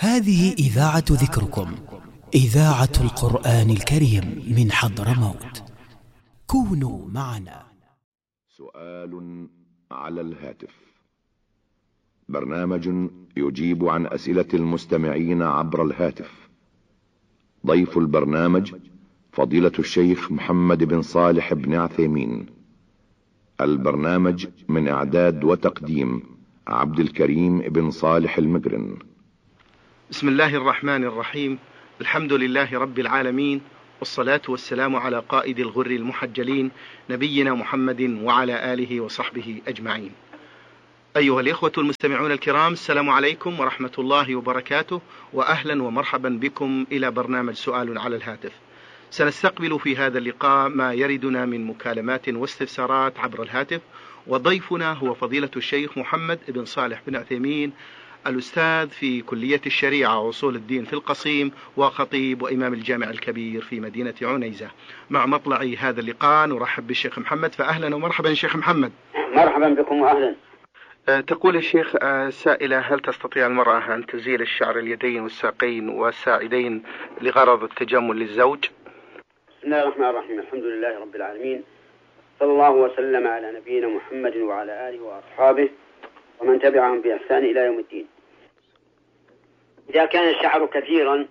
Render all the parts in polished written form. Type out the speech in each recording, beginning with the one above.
هذه إذاعة ذكركم، إذاعة القرآن الكريم من حضرموت. كونوا معنا. سؤال على الهاتف، برنامج يجيب عن أسئلة المستمعين عبر الهاتف. ضيف البرنامج فضيلة الشيخ محمد بن صالح بن عثيمين. البرنامج من إعداد وتقديم عبد الكريم بن صالح المقرن. بسم الله الرحمن الرحيم. الحمد لله رب العالمين، والصلاة والسلام على قائد الغر المحجلين نبينا محمد وعلى آله وصحبه أجمعين. أيها الإخوة المستمعون الكرام، السلام عليكم ورحمة الله وبركاته، وأهلا ومرحبا بكم إلى برنامج سؤال على الهاتف. سنستقبل في هذا اللقاء ما يردنا من مكالمات واستفسارات عبر الهاتف، وضيفنا هو فضيلة الشيخ محمد بن صالح بن عثيمين، الأستاذ في كلية الشريعة وأصول الدين في القصيم، وخطيب وإمام الجامع الكبير في مدينة عنيزة. مع مطلع هذا اللقاء نرحب بالشيخ محمد، فأهلا ومرحبا شيخ محمد. مرحبا بكم وأهلا. تقول الشيخ سائلة: هل تستطيع المرأة أن تزيل الشعر اليدين والساقين والساعدين لغرض التجمل للزوج؟ بسم الله الرحمن الرحيم. الحمد لله رب العالمين، صلى الله وسلم على نبينا محمد وعلى آله وأصحابه ومن تبعهم بإحسان إلى يوم الدين. إذا كان الشعر كثيرا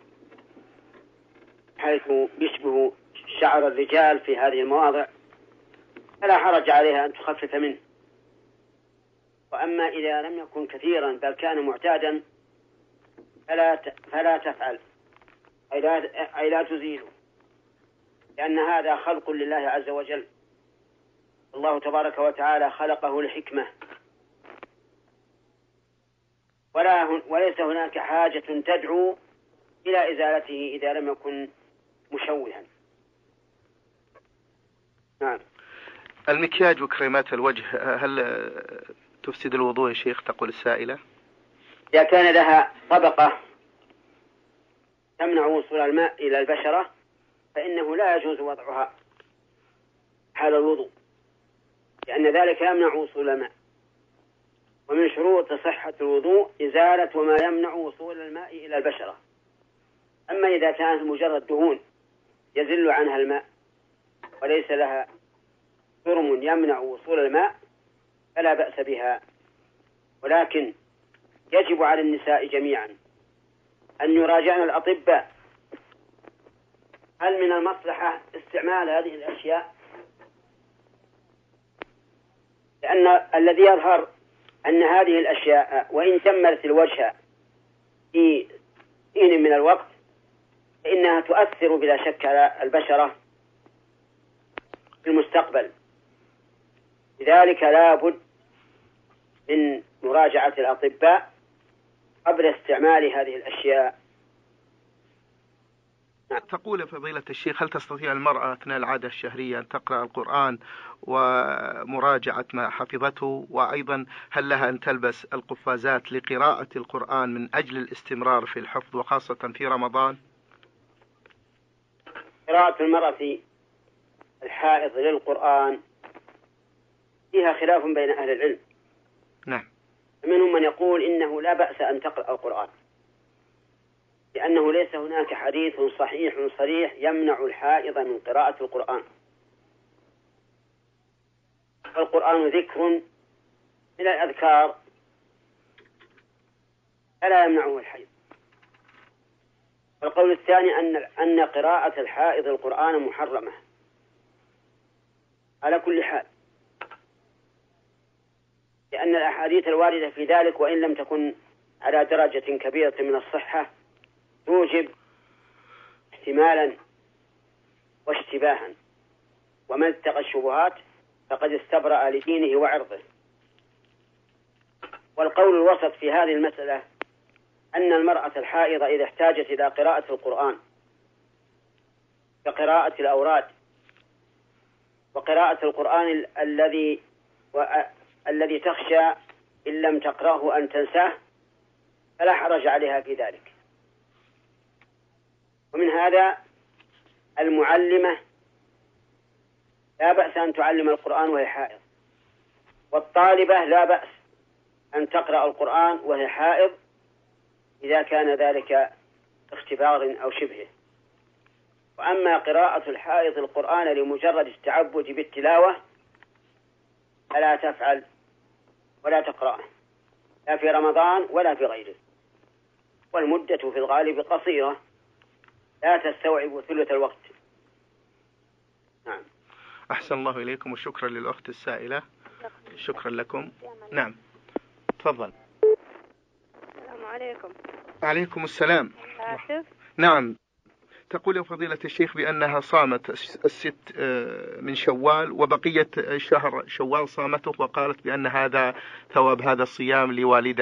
حيث يشبه شعر الرجال في هذه المواضع فلا حرج عليها أن تخفف منه، وأما إذا لم يكن كثيرا بل كان معتادا فلا تفعل، أي لا تزيله، لأن هذا خلق لله عز وجل. الله تبارك وتعالى خلقه لحكمة، وليس هناك حاجة تدعو إلى إزالته إذا لم يكن مشوها. نعم. المكياج وكريمات الوجه هل تفسد الوضوء يا شيخ؟ تقول السائلة. إذا كان لها طبقة تمنع وصول الماء إلى البشرة فإنه لا يجوز وضعها حال الوضوء، لأن ذلك يمنع وصول الماء، ومن شروط صحة الوضوء إزالة ما يمنع وصول الماء إلى البشرة. أما إذا كانت مجرد دهون يزل عنها الماء وليس لها جرم يمنع وصول الماء فلا بأس بها، ولكن يجب على النساء جميعا أن يراجعن الأطباء هل من المصلحة استعمال هذه الأشياء، لأن الذي يظهر أن هذه الأشياء وإن تملت الوجه في حين من الوقت فإنها تؤثر بلا شك على البشرة في المستقبل. لذلك لا بد من مراجعة الأطباء قبل استعمال هذه الأشياء. تقول فضيلة الشيخ: هل تستطيع المرأة أثناء العادة الشهرية أن تقرأ القرآن ومراجعة ما حفظته؟ وأيضا هل لها أن تلبس القفازات لقراءة القرآن من أجل الاستمرار في الحفظ وخاصة في رمضان؟ قراءة المرأة الحائض للقرآن فيها خلاف بين أهل العلم. نعم. منهم من يقول إنه لا بأس أن تقرأ القرآن، لأنه ليس هناك حديث صحيح صريح يمنع الحائض من قراءة القرآن. القرآن ذكر من الأذكار فلا يمنعه الحيض. والقول الثاني أن قراءة الحائض القرآن محرمة على كل حال، لأن الأحاديث الواردة في ذلك وإن لم تكن على درجة كبيرة من الصحة توجب احتمالا واشتباها، ومن اتقى الشبهات فقد استبرأ لدينه وعرضه. والقول الوسط في هذه المسألة أن المرأة الحائضة إذا احتاجت إلى قراءة القرآن كقراءة الأوراد وقراءة القرآن الذي تخشى إن لم تقرأه أن تنساه فلا حرج عليها في ذلك. ومن هذا المعلمة لا بأس أن تعلم القرآن وهي حائض، والطالبة لا بأس أن تقرأ القرآن وهي حائض إذا كان ذلك اختبار أو شبهه. وأما قراءة الحائض القرآن لمجرد التعبد بالتلاوة فلا تفعل ولا تقرأه، لا في رمضان ولا في غيره، والمدة في الغالب قصيرة لا تستوعب ثلث الوقت. نعم. أحسن الله إليكم وشكرا للأخت السائلة. شكرا لكم. نعم تفضل. السلام عليكم. عليكم السلام. آسف. نعم. تقول يا فضيلة الشيخ بأنها صامت الست من شوال وبقية شهر شوال صامته، وقالت بأن هذا ثواب هذا الصيام لوالدها